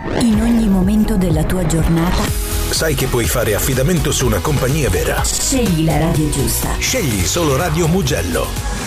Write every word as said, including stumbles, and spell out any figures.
In ogni momento della tua giornata sai che puoi fare affidamento su una compagnia vera. scegli la radio giusta. Scegli solo Radio Mugello.